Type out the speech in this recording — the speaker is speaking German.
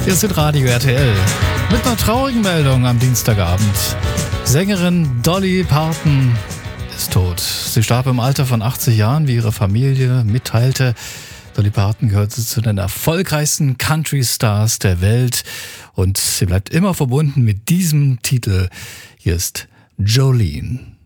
Hier ist Radio RTL mit einer traurigen Meldung am Dienstagabend. Sängerin Dolly Parton ist tot. Sie starb im Alter von 80 Jahren, wie ihre Familie mitteilte. Dolly Parton gehörte zu den erfolgreichsten Country-Stars der Welt und sie bleibt immer verbunden mit diesem Titel. Hier ist Jolene.